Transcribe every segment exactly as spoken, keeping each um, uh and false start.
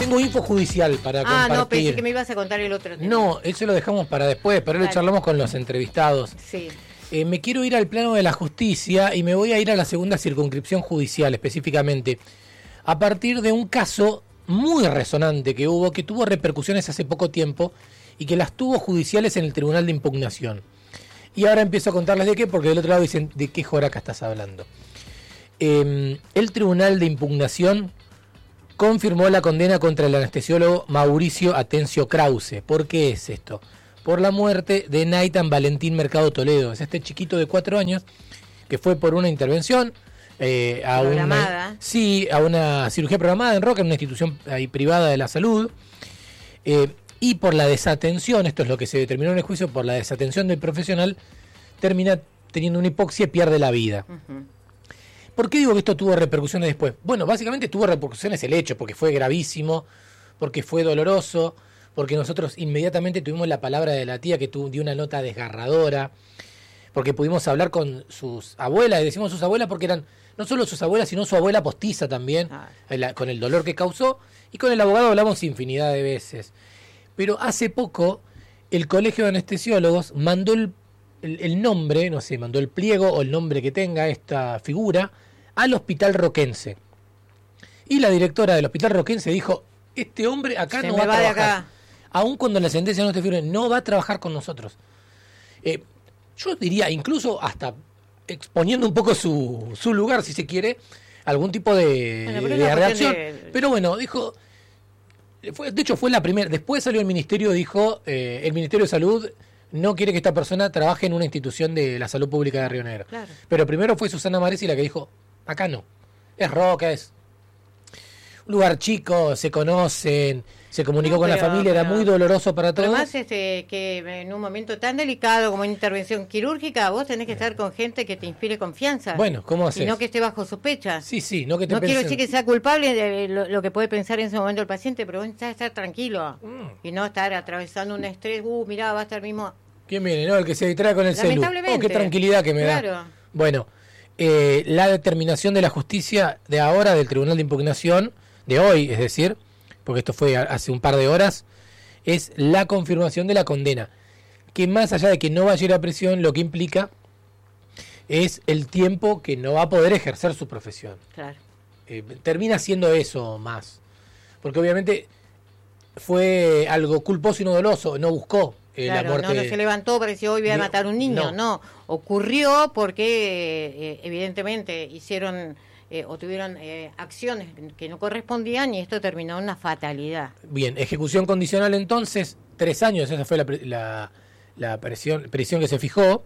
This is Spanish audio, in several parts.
tengo info judicial para ah, compartir. Ah, no, pensé que me ibas a contar el otro tema. No, eso lo dejamos para después, pero lo charlamos con los entrevistados. Sí. Eh, me quiero ir al plano de la justicia y me voy a ir a la segunda circunscripción judicial específicamente, a partir de un caso muy resonante que hubo, que tuvo repercusiones hace poco tiempo y que las tuvo judiciales en el Tribunal de Impugnación. Y ahora empiezo a contarles de qué, porque del otro lado dicen, ¿de qué joraca estás hablando? Eh, el Tribunal de Impugnación confirmó la condena contra el anestesiólogo Mauricio Atencio Krause. ¿Por qué es esto? Por la muerte de Naitan Valentín Mercado Toledo. Es este chiquito de cuatro años que fue por una intervención eh, a programada. Una, sí, a una cirugía programada en Roca, en una institución ahí privada de la salud, eh, y por la desatención, esto es lo que se determinó en el juicio, por la desatención del profesional, termina teniendo una hipoxia y pierde la vida. Uh-huh. ¿Por qué digo que esto tuvo repercusiones después? Bueno, básicamente tuvo repercusiones el hecho, porque fue gravísimo, porque fue doloroso, porque nosotros inmediatamente tuvimos la palabra de la tía que tuvo, dio una nota desgarradora, porque pudimos hablar con sus abuelas, y decimos sus abuelas porque eran no solo sus abuelas, sino su abuela postiza también, ah. el, con el dolor que causó, y con el abogado hablamos infinidad de veces. Pero hace poco el Colegio de Anestesiólogos mandó el, el, el nombre, no sé, mandó el pliego o el nombre que tenga esta figura al Hospital Roquense. Y la directora del Hospital Roquense dijo, este hombre acá Se no va a va trabajar. De acá. Aún cuando la sentencia no esté firme, no va a trabajar con nosotros. Eh, yo diría, incluso hasta exponiendo un poco su, su lugar, si se quiere, algún tipo de, bueno, de reacción. De... Pero bueno, dijo, fue, de hecho fue la primera, después salió el ministerio, dijo, eh, el Ministerio de Salud no quiere que esta persona trabaje en una institución de la salud pública de Río Negro. Claro. Pero primero fue Susana Maresi la que dijo, acá no, es Roca, es un lugar chico, se conocen, se comunicó no, pero, con la familia, pero, era muy doloroso para todos. Además, este, que en un momento tan delicado como una intervención quirúrgica, vos tenés que estar con gente que te inspire confianza. Bueno, ¿cómo haces? Y no que esté bajo sospecha. Sí, sí, no que te No pensen... quiero decir que sea culpable de lo, lo que puede pensar en ese momento el paciente, pero vos necesitas estar tranquilo mm. y no estar atravesando un estrés, uh, mirá, va a estar mismo... ¿Quién viene? No, el que se distrae con el celu. Oh, qué tranquilidad que me claro. da. Bueno, eh, la determinación de la justicia de ahora, del Tribunal de Impugnación, de hoy, es decir, porque esto fue hace un par de horas, es la confirmación de la condena, que más allá de que no vaya a ir a prisión, lo que implica es el tiempo que no va a poder ejercer su profesión. Claro. Eh, termina siendo eso más, porque obviamente fue algo culposo y no doloso, no buscó eh, claro, la muerte. No, no se levantó para decir hoy voy a matar a un niño, no, no. ocurrió porque eh, evidentemente hicieron... Eh, o tuvieron eh, acciones que no correspondían y esto terminó en una fatalidad. Bien, ejecución condicional entonces, tres años, esa fue la, la, la prisión, prisión que se fijó,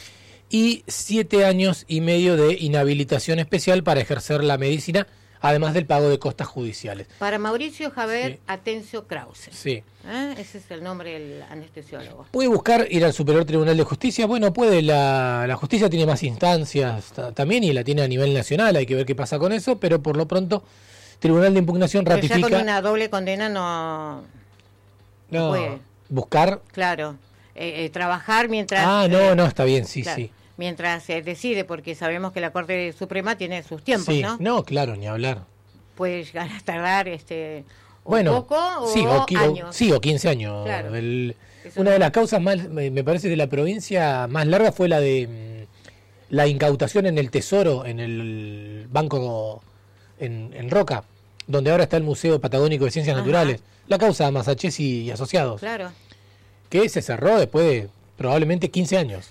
y siete años y medio de inhabilitación especial para ejercer la medicina, además del pago de costas judiciales. Para Mauricio Javier sí. Atencio Krause. Sí. ¿Eh? Ese es el nombre del anestesiólogo. ¿Puede buscar ir al Superior Tribunal de Justicia? Bueno, puede. La, la justicia tiene más instancias t- también y la tiene a nivel nacional. Hay que ver qué pasa con eso, pero por lo pronto, Tribunal de Impugnación pero ratifica... ya con una doble condena no... No, puede. Buscar... Claro. Eh, eh, trabajar mientras... Ah, no, eh, no, está bien, sí, claro. sí. Mientras se decide, porque sabemos que la Corte Suprema tiene sus tiempos, sí, ¿no? No, claro, ni hablar. Puede llegar a tardar este, o bueno, poco o, sí, o, años. O, sí, o quince años. Claro. El, una de las causas más, me parece, de la provincia más larga fue la de mm, la incautación en el Tesoro, en el banco en, en Roca, donde ahora está el Museo Patagónico de Ciencias Ajá. Naturales. La causa de Masachés y, y Asociados. Claro. Que se cerró después de probablemente quince años.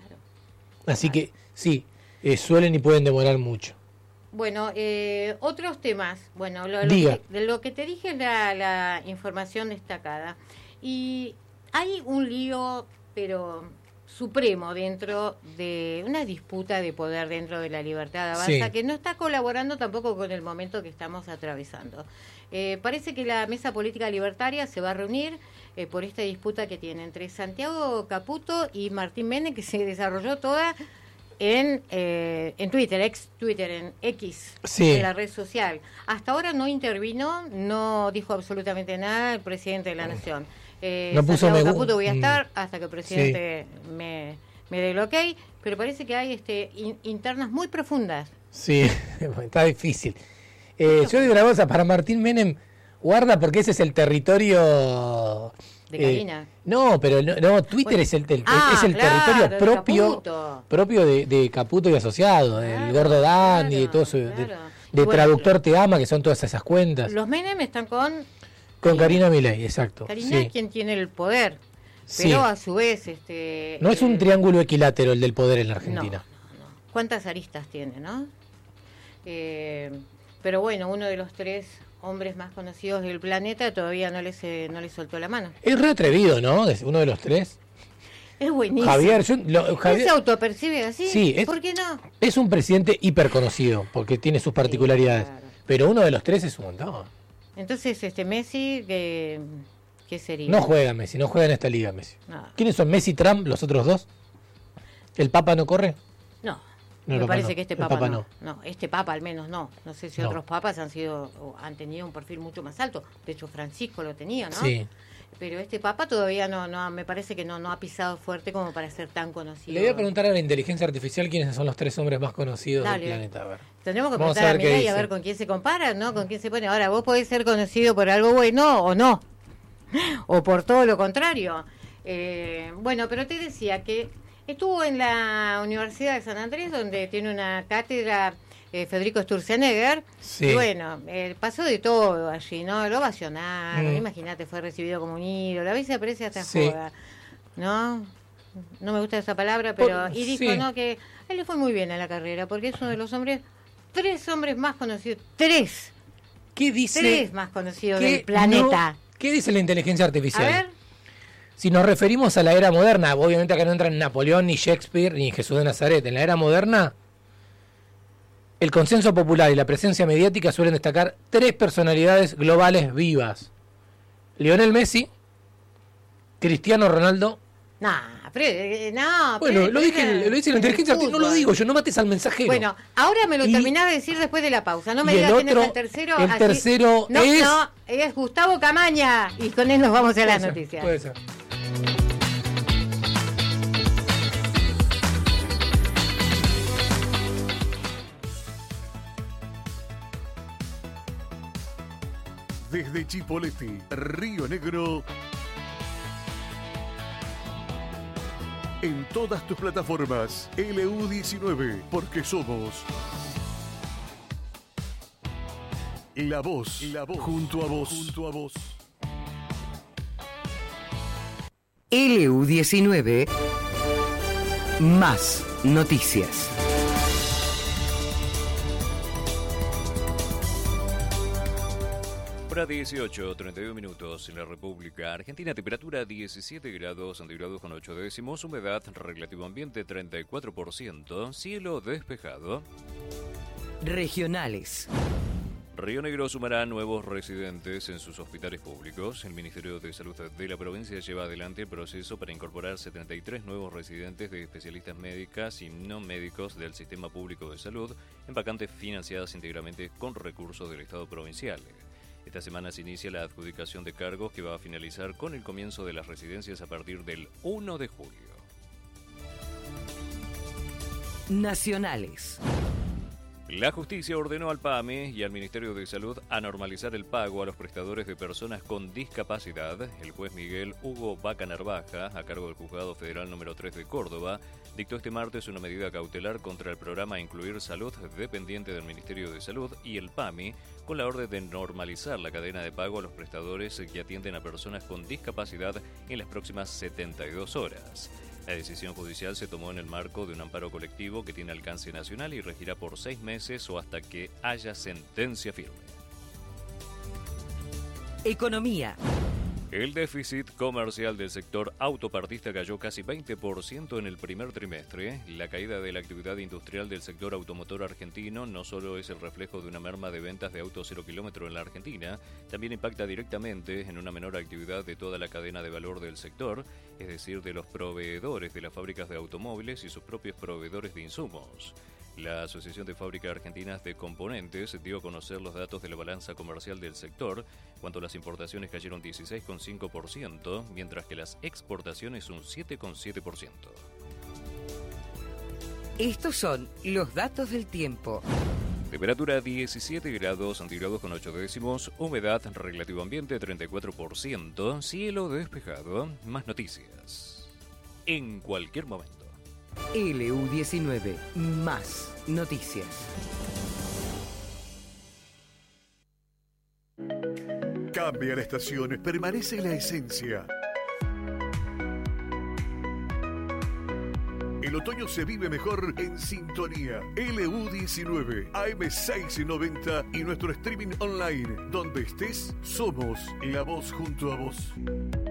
Así claro. que sí, eh, suelen y pueden demorar mucho. Bueno, eh, otros temas. Bueno, lo, lo, Diga. Que, de lo que te dije es la, la información destacada. Y hay un lío, pero supremo, dentro de una disputa de poder dentro de la Libertad Avanza, sí. que no está colaborando tampoco con el momento que estamos atravesando. Eh, parece que la mesa política libertaria se va a reunir eh, por esta disputa que tiene entre Santiago Caputo y Martín Menem, que se desarrolló toda en eh, en Twitter, ex Twitter, en X, sí. en la red social. Hasta ahora no intervino, no dijo absolutamente nada el presidente de la Nación. Eh, no puso Santiago me... Caputo voy a estar hasta que el presidente sí. me, me dé el ok, pero parece que hay este in, internas muy profundas. Sí, está difícil. Eh, yo digo una cosa, para Martín Menem, Guarda porque ese es el territorio... De Karina. Eh, no, pero no, no Twitter bueno. es el, el, ah, es el claro, territorio propio propio de, de Caputo y Asociado, claro, del Gordo Dani, claro, de todo eso, claro. de, de bueno, Traductor Te Ama, que son todas esas cuentas. Los Menem están con... Con Karina Milei, exacto. Karina sí. es quien tiene el poder, pero sí. a su vez... este No eh, es un triángulo equilátero el del poder en la Argentina. No, no, no. ¿Cuántas aristas tiene, no? Eh, pero bueno, uno de los tres... hombres más conocidos del planeta, todavía no les eh, no les soltó la mano. Es re atrevido, ¿no? Uno de los tres. Es buenísimo. Javier, yo, lo, Javier ¿Él se autopercibe así? Sí, es, ¿por qué no? Es un presidente hiper conocido, porque tiene sus particularidades. Sí, claro. Pero uno de los tres es un montón. Entonces, este Messi, ¿qué, qué sería? No juega Messi, no juega en esta liga Messi. No. ¿Quiénes son Messi y Trump, los otros dos? ¿El Papa no corre? No. No, me parece no. que este papa, papa no. no. No, este papa al menos no. No sé si no. otros papas han sido o han tenido un perfil mucho más alto. De hecho, Francisco lo tenía, ¿no? Sí. Pero este papa todavía no, no me parece que no, no ha pisado fuerte como para ser tan conocido. Le voy a preguntar a la inteligencia artificial quiénes son los tres hombres más conocidos Dale. del planeta. A ver. Tendremos que preguntar a, a Milei a ver con quién se compara, ¿no? Con quién se pone. Ahora, vos podés ser conocido por algo bueno o no. O por todo lo contrario. Eh, bueno, pero te decía que estuvo en la Universidad de San Andrés, donde tiene una cátedra eh, Federico Sturzenegger. Sí. Y bueno, eh, pasó de todo allí, ¿no? Lo ovacionaron, Mm. imagínate, fue recibido como un ídolo. A veces aparece hasta Sí. joda, ¿no? No me gusta esa palabra, pero... Por- y dijo, sí. ¿no? Que a él le fue muy bien en la carrera, porque es uno de los hombres, tres hombres más conocidos, tres, ¿Qué dice? tres más conocidos ¿Qué del planeta. no- ¿Qué dice la inteligencia A artificial? ver... Si nos referimos a la era moderna, obviamente acá no entran Napoleón, ni Shakespeare, ni Jesús de Nazaret. En la era moderna, el consenso popular y la presencia mediática suelen destacar tres personalidades globales vivas. Lionel Messi, Cristiano Ronaldo. Nah, pero, eh, no, Bueno, pero- lo, dije, lo dice la inteligencia artificial, no lo fútbol. digo yo, no mates al mensajero. Bueno, ahora me lo Y- terminás de decir después de la pausa. No me y digas el quién es otro- el tercero. el así- tercero no, es- No, es Gustavo Camaña. Y con él nos vamos a las Puede ser, noticias. Puede ser. Desde Chipoleti, Río Negro, en todas tus plataformas, L U diecinueve, porque somos la voz, la voz, junto a vos, junto a vos. L U diecinueve, más noticias. Hora dieciocho, treinta y uno minutos en la República Argentina, temperatura diecisiete grados centígrados con ocho décimos, humedad relativo ambiente treinta y cuatro por ciento, cielo despejado. Regionales. Río Negro sumará nuevos residentes en sus hospitales públicos. El Ministerio de Salud de la provincia lleva adelante el proceso para incorporar setenta y tres nuevos residentes de especialistas médicas y no médicos del sistema público de salud en vacantes financiadas íntegramente con recursos del Estado provincial. Esta semana se inicia la adjudicación de cargos que va a finalizar con el comienzo de las residencias a partir del uno de julio. Nacionales. La justicia ordenó al P A M I y al Ministerio de Salud a normalizar el pago a los prestadores de personas con discapacidad. El juez Miguel Hugo Vaca Narvaja, a cargo del Juzgado Federal número tres de Córdoba, dictó este martes una medida cautelar contra el programa Incluir Salud, dependiente del Ministerio de Salud, y el P A M I, con la orden de normalizar la cadena de pago a los prestadores que atienden a personas con discapacidad en las próximas setenta y dos horas. La decisión judicial se tomó en el marco de un amparo colectivo que tiene alcance nacional y regirá por seis meses o hasta que haya sentencia firme. Economía. El déficit comercial del sector autopartista cayó casi veinte por ciento en el primer trimestre. La caída de la actividad industrial del sector automotor argentino no solo es el reflejo de una merma de ventas de autos cero kilómetro en la Argentina, también impacta directamente en una menor actividad de toda la cadena de valor del sector, es decir, de los proveedores de las fábricas de automóviles y sus propios proveedores de insumos. La Asociación de Fábricas Argentinas de Componentes dio a conocer los datos de la balanza comercial del sector, cuando las importaciones cayeron dieciséis coma cinco por ciento, mientras que las exportaciones un siete coma siete por ciento. Estos son los datos del tiempo. Temperatura diecisiete grados centígrados con ocho décimos, humedad relativo ambiente treinta y cuatro por ciento, cielo despejado. Más noticias en cualquier momento. L U diecinueve, más noticias. Cambia la estación, permanece la esencia. El otoño se vive mejor en sintonía. L U diecinueve, A M seiscientos noventa y nuestro streaming online. Donde estés, somos la voz junto a vos.